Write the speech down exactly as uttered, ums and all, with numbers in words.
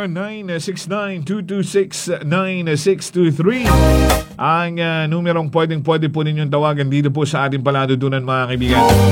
zero nine six nine two two six nine six two three ang uh, numerong pwedeng pwede po ninyong tawagan dito po sa ating paladudunan mga kaibigan.